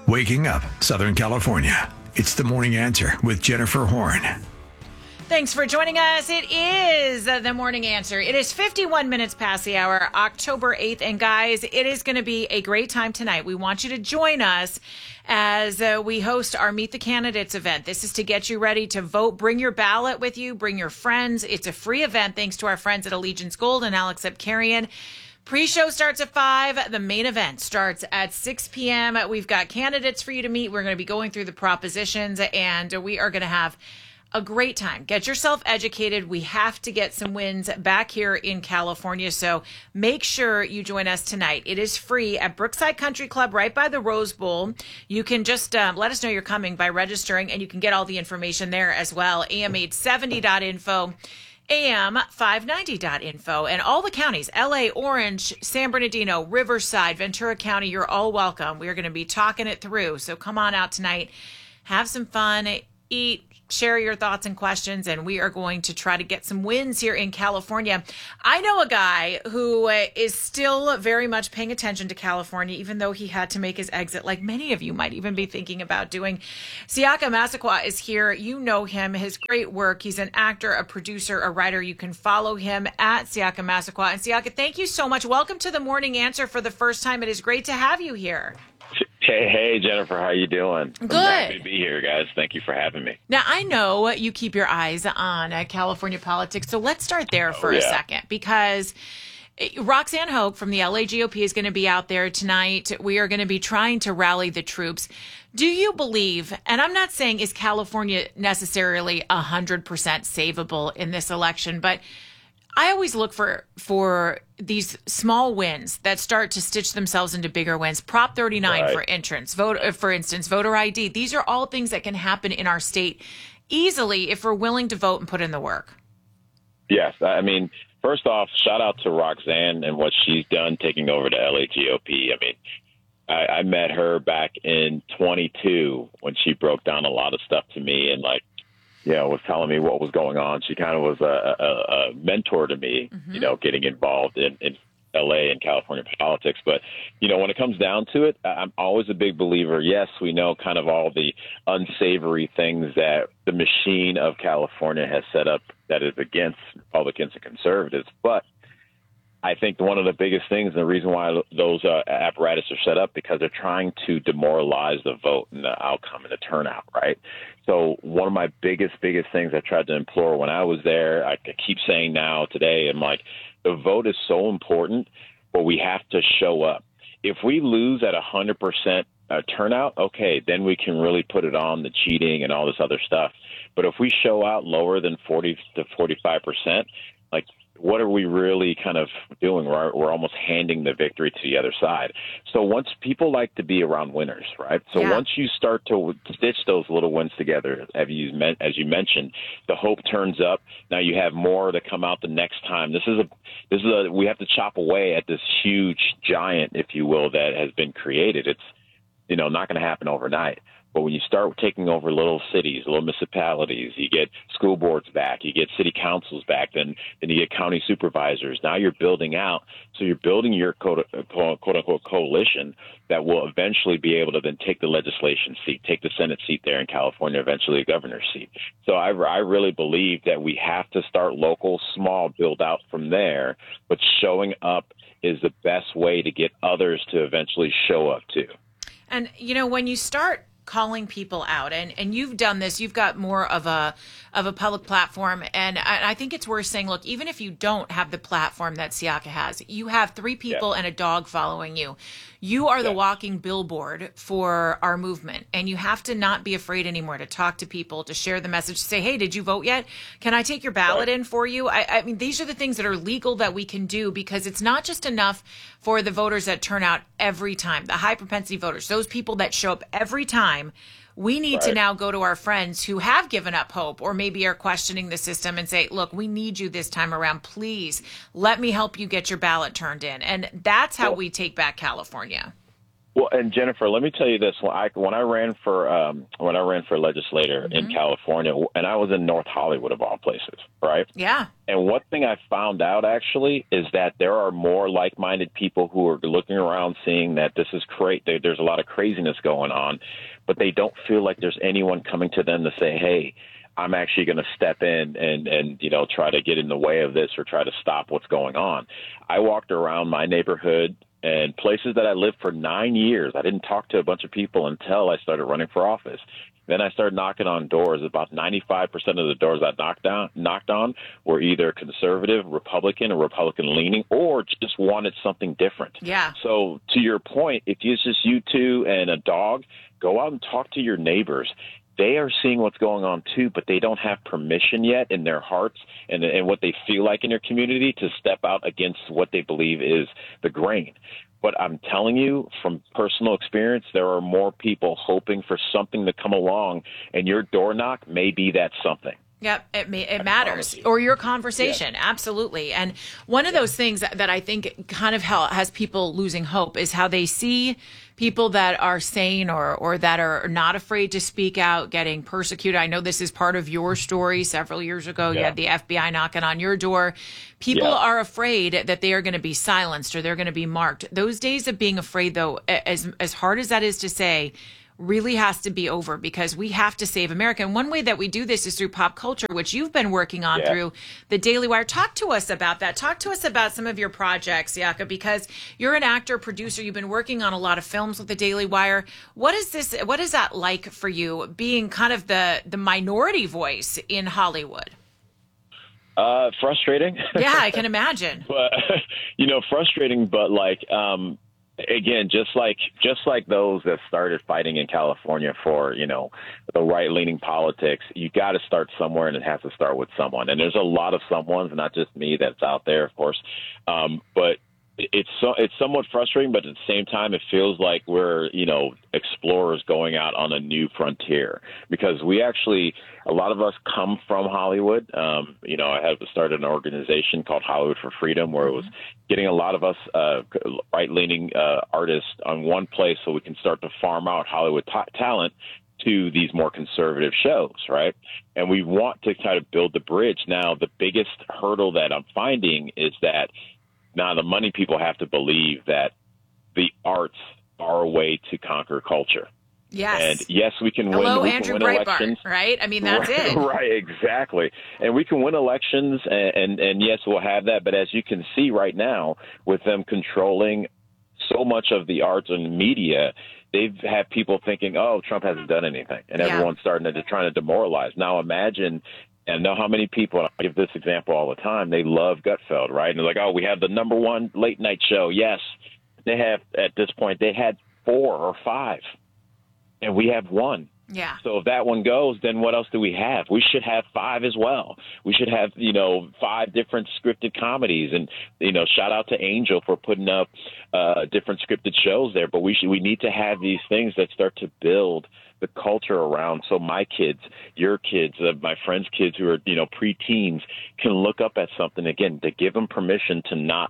Waking up Southern California. It's the Morning Answer with Jennifer Horn. Thanks for joining us. It is the Morning Answer. It is 51 minutes past the hour, October 8th. And guys, it is going to be a great time tonight. We want you to join us as we host our Meet the Candidates event. This is to get you ready to vote. Bring your ballot with you. Bring your friends. It's a free event thanks to our friends at Allegiance Gold and Alex Epkarian. Pre-show starts at 5. The main event starts at 6 p.m. We've got candidates for you to meet. We're going to be going through the propositions, and we are going to have a great time. Get yourself educated. We have to get some wins back here in California, so make sure you join us tonight. It is free at Brookside Country Club right by the Rose Bowl. You can just let us know you're coming by registering, and you can get all the information there as well. am870.info. am590.info, and all the counties, LA, Orange, San Bernardino, Riverside, Ventura County, you're all welcome. We're going to be talking it through. So come on out tonight, have some fun, eat, share your thoughts and questions, and we are going to try to get some wins here in California. I know a guy who is still very much paying attention to California, even though he had to make his exit, like many of you might even be thinking about doing. Siaka Massaquoi is here. You know him, his great work. He's an actor, a producer, a writer. You can follow him at Siaka Massaquoi. And Siaka, thank you so much. Welcome to the Morning Answer for the first time. It is great to have you here. Hey, Jennifer, how you doing? Good. I'm happy to be here, guys. Thank you for having me. Now, I know you keep your eyes on California politics, so let's start there for a second, because Roxanne Hogue from the LA GOP is going to be out there tonight. We are going to be trying to rally the troops. Do you believe, and I'm not saying is California necessarily 100% savable in this election, but I always look for these small wins that start to stitch themselves into bigger wins. Prop 39, right. For instance, voter ID. These are all things that can happen in our state easily if we're willing to vote and put in the work. Yes. I mean, first off, shout out to Roxanne and what she's done taking over the LA GOP. I mean, I met her back in 22 when she broke down a lot of stuff to me and was telling me what was going on. She kind of was a mentor to me, getting involved in LA and California politics. But, when it comes down to it, I'm always a big believer. Yes, we know kind of all the unsavory things that the machine of California has set up that is against Republicans and conservatives. But I think one of the biggest things, and the reason why those apparatus are set up, because they're trying to demoralize the vote and the outcome and the turnout, right? So one of my biggest things I tried to implore when I was there, I keep saying now today, I'm like, the vote is so important, but we have to show up. If we lose at 100% turnout, okay, then we can really put it on the cheating and all this other stuff. But if we show out lower than 40 to 45%, what are we really kind of doing? We're almost handing the victory to the other side. So once people like to be around winners, right? So once you start to stitch those little wins together, as you mentioned, the hope turns up. Now you have more to come out the next time. We have to chop away at this huge giant, if you will, that has been created. It's, not going to happen overnight. But when you start taking over little cities, little municipalities, you get school boards back, you get city councils back, then you get county supervisors. Now you're building out. So you're building your quote-unquote coalition that will eventually be able to then take the legislation seat, take the Senate seat there in California, eventually a governor's seat. So I really believe that we have to start local, small, build out from there. But showing up is the best way to get others to eventually show up too. And, when you start calling people out, and you've done this, you've got more of a public platform, and I think it's worth saying, look, even if you don't have the platform that Siaka has, you have 3 people and a dog following you. You are the walking billboard for our movement, and you have to not be afraid anymore to talk to people, to share the message, to say, hey, did you vote yet? Can I take your ballot in for you? I mean, these are the things that are legal that we can do, because it's not just enough for the voters that turn out every time, the high propensity voters, those people that show up every time. We need to now go to our friends who have given up hope or maybe are questioning the system and say, look, we need you this time around. Please let me help you get your ballot turned in. And that's how we take back California. Well, and Jennifer, let me tell you this: when I ran for legislator in California, and I was in North Hollywood of all places, right? Yeah. And one thing I found out actually is that there are more like-minded people who are looking around, seeing that this is great. There's a lot of craziness going on, but they don't feel like there's anyone coming to them to say, "Hey, I'm actually going to step in and try to get in the way of this or try to stop what's going on." I walked around my neighborhood and places that I lived for 9 years. I didn't talk to a bunch of people until I started running for office. Then I started knocking on doors. About 95% of the doors I knocked on were either conservative, Republican, or Republican-leaning, or just wanted something different. Yeah. So to your point, if it's just you two and a dog, go out and talk to your neighbors. They are seeing what's going on too, but they don't have permission yet in their hearts and what they feel like in their community to step out against what they believe is the grain. But I'm telling you from personal experience, there are more people hoping for something to come along, and your door knock may be that something. Yep, it matters. Or your conversation, absolutely. And one of those things that I think kind of has people losing hope is how they see people that are sane or that are not afraid to speak out getting persecuted. I know this is part of your story. Several years ago, you had the FBI knocking on your door. People are afraid that they are going to be silenced or they're going to be marked. Those days of being afraid, though, as hard as that is to say, really has to be over because we have to save America. And one way that we do this is through pop culture, which you've been working on through the Daily Wire. Talk to us about that. Talk to us about some of your projects, Yaka, because you're an actor, producer. You've been working on a lot of films with the Daily Wire. What is that like for you, being kind of the minority voice in Hollywood? Frustrating. Yeah, I can imagine. But, frustrating, but again, just like those that started fighting in California for, the right-leaning politics, you got to start somewhere, and it has to start with someone. And there's a lot of someones, not just me, that's out there, of course. But it's somewhat frustrating, but at the same time, it feels like we're, explorers going out on a new frontier because a lot of us come from Hollywood. I had started an organization called Hollywood for Freedom where it was getting a lot of us right-leaning artists on one place so we can start to farm out Hollywood talent to these more conservative shows, right? And we want to kind of build the bridge. Now, the biggest hurdle that I'm finding is that now the money people have to believe that the arts are a way to conquer culture. Yes. And yes, we can win. Hello, we Andrew can win Breitbart, elections, right? I mean, that's right, it. Right, exactly. And we can win elections, and yes, we'll have that. But as you can see right now, with them controlling so much of the arts and media, they've had people thinking, "Oh, Trump hasn't done anything," and everyone's starting to trying to demoralize. Now, imagine. And know how many people, and I give this example all the time, they love Gutfeld, right? And they're like, oh, we have the number one late night show. Yes, they have, at this point, they had 4 or 5, and we have 1. Yeah. So if that one goes, then what else do we have? We should have 5 as well. We should have, 5 different scripted comedies. And, shout out to Angel for putting up different scripted shows there. But we need to have these things that start to build the culture around. So my kids, your kids, my friends' kids who are, preteens can look up at something, again, to give them permission to not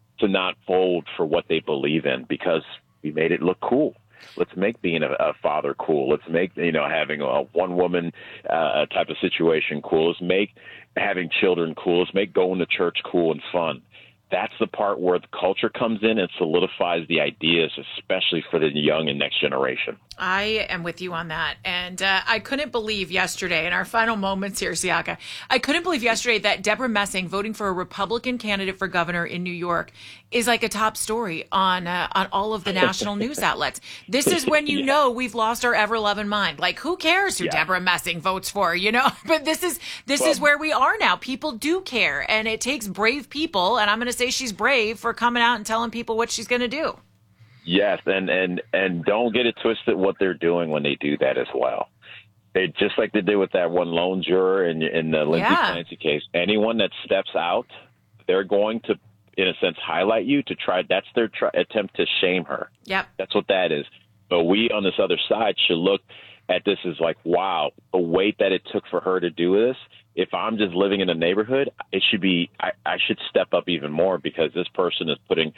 fold for what they believe in because we made it look cool. Let's make being a father cool. Let's make, having a one-woman type of situation cool. Let's make having children cool. Let's make going to church cool and fun. That's the part where the culture comes in and solidifies the ideas, especially for the young and next generation. I am with you on that. And I couldn't believe yesterday, in our final moments here, Siaka, I couldn't believe yesterday that Deborah Messing voting for a Republican candidate for governor in New York is like a top story on all of the national news outlets. This is when you know we've lost our ever-loving mind. Like, who cares who Deborah Messing votes for, But this is where we are now. People do care, and it takes brave people, and I'm going to say she's brave for coming out and telling people what she's going to do. Yes, and don't get it twisted what they're doing when they do that as well. They just like they did with that one lone juror in the Lindsey Clancy case. Anyone that steps out, they're going to, in a sense, highlight you to try. That's their attempt to shame her. Yep, that's what that is. But we on this other side should look at this as like, wow, the weight that it took for her to do this. If I'm just living in a neighborhood, it should be I should step up even more because this person is putting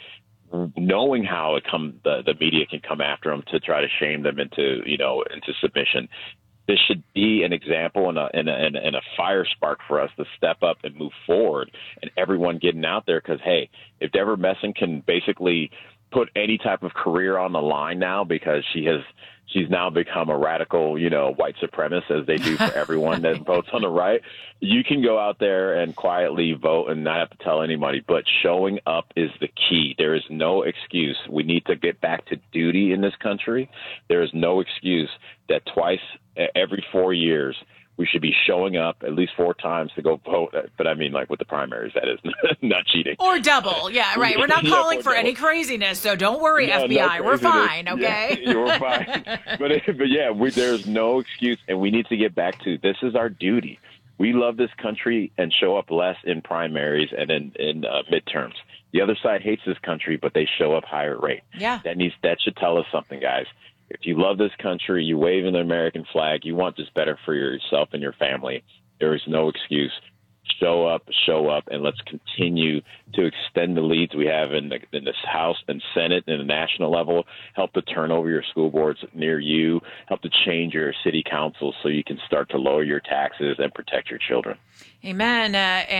knowing how the media can come after them to try to shame them into submission. This should be an example and a fire spark for us to step up and move forward, and everyone getting out there, because, hey, if Deborah Messing can basically put any type of career on the line now because she's now become a radical, white supremacist, as they do for everyone that votes on the right, you can go out there and quietly vote and not have to tell anybody. But showing up is the key. There is no excuse. We need to get back to duty in this country. There is no excuse that twice every 4 years we should be showing up at least 4 times to go vote. But I mean, like with the primaries, that is not cheating. Or double. Yeah, right. We're not calling for any craziness, so don't worry, FBI. We're fine, okay? Yeah, you're fine. But yeah, there's no excuse, and we need to get back to this is our duty. We love this country and show up less in primaries and in midterms. The other side hates this country, but they show up higher rate. Yeah. That should tell us something, guys. If you love this country, you wave in the American flag, you want just better for yourself and your family, there is no excuse. Show up, and let's continue to extend the leads we have in this House and Senate and the national level. Help to turn over your school boards near you. Help to change your city councils so you can start to lower your taxes and protect your children. Amen.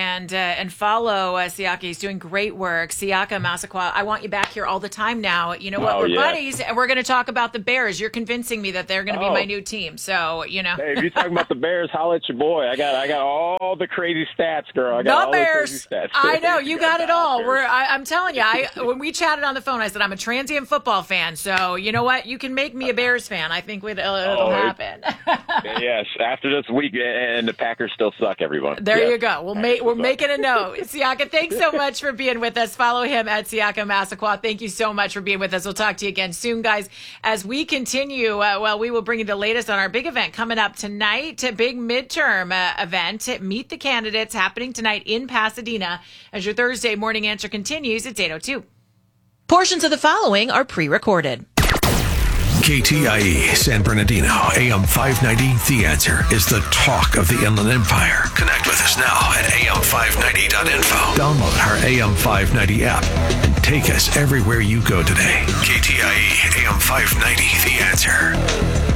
And follow Siaka. He's doing great work. Siaka Massaquoi, I want you back here all the time now. You know what? We're buddies, and we're going to talk about the Bears. You're convincing me that they're going to be my new team. So, Hey, if you're talking about the Bears, holla at your boy. I got all the crazy stats, girl. I got all Bears. The crazy stats. I know. You got it all. I'm telling you, when we chatted on the phone, I said, I'm a transient football fan. So, you know what? You can make me a Bears fan. I think it'll happen. Yes. After this week, and the Packers still suck, everyone. There you go. We're making a note. Siaka, thanks so much for being with us. Follow him at Siaka Massaquoi. Thank you so much for being with us. We'll talk to you again soon, guys. As we continue, we will bring you the latest on our big event coming up tonight, a big midterm event. Meet the candidates happening tonight in Pasadena. As your Thursday morning answer continues, it's 8:02. Portions of the following are pre-recorded. KTIE San Bernardino, AM 590, The Answer is the talk of the Inland Empire. Connect with us now at am590.info. Download our AM 590 app and take us everywhere you go today. KTIE AM 590, The Answer.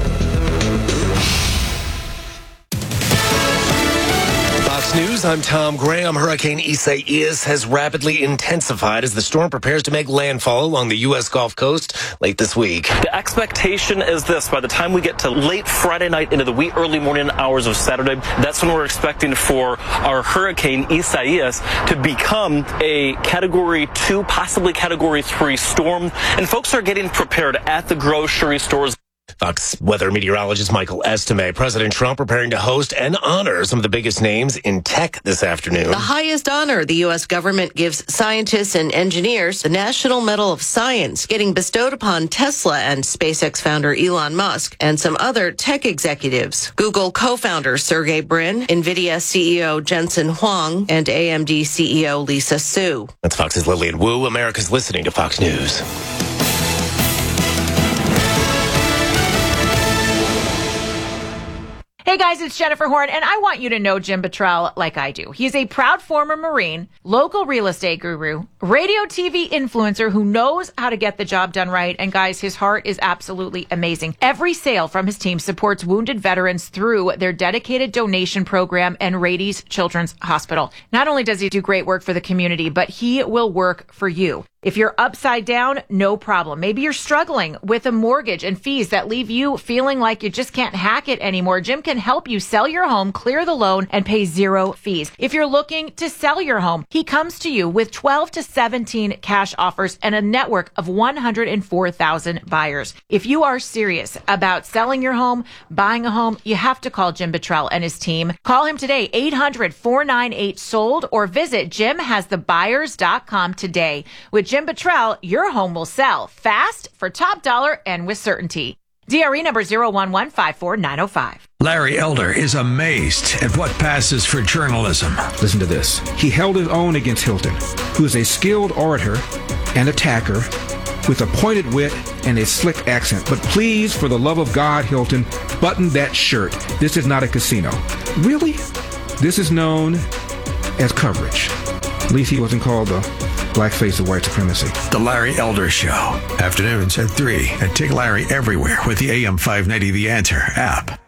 Fox News, I'm Tom Graham. Hurricane Isaias has rapidly intensified as the storm prepares to make landfall along the U.S. Gulf Coast late this week. The expectation is this: by the time we get to late Friday night into the wee early morning hours of Saturday, that's when we're expecting for our Hurricane Isaias to become a Category 2, possibly Category 3 storm. And folks are getting prepared at the grocery stores. Fox weather meteorologist Michael Estime. President Trump preparing to host and honor some of the biggest names in tech this afternoon. The highest honor the U.S. government gives scientists and engineers, the National Medal of Science, getting bestowed upon Tesla and SpaceX founder Elon Musk and some other tech executives. Google co-founder Sergey Brin, NVIDIA CEO Jensen Huang, and AMD CEO Lisa Su. That's Fox's Lillian Wu. America's listening to Fox News. Hey guys, it's Jennifer Horn, and I want you to know Jim Bottrell like I do. He's a proud former Marine, local real estate guru, radio TV influencer who knows how to get the job done right. And guys, his heart is absolutely amazing. Every sale from his team supports wounded veterans through their dedicated donation program and Rady's Children's Hospital. Not only does he do great work for the community, but he will work for you. If you're upside down, no problem. Maybe you're struggling with a mortgage and fees that leave you feeling like you just can't hack it anymore. Jim can help you sell your home, clear the loan, and pay zero fees. If you're looking to sell your home, he comes to you with 12 to 17 cash offers and a network of 104,000 buyers. If you are serious about selling your home, buying a home, you have to call Jim Bottrell and his team. Call him today, 800-498-SOLD, or visit jimhasthebuyers.com today. With Jim Bottrell, your home will sell fast, for top dollar, and with certainty. DRE number 01154905. Larry Elder is amazed at what passes for journalism. Listen to this. He held his own against Hilton, who is a skilled orator and attacker with a pointed wit and a slick accent. But please, for the love of God, Hilton, button that shirt. This is not a casino. Really? This is known as coverage. At least he wasn't called the blackface and white supremacy. The Larry Elder Show. Afternoons at 3. And take Larry everywhere with the AM 590 The Answer app.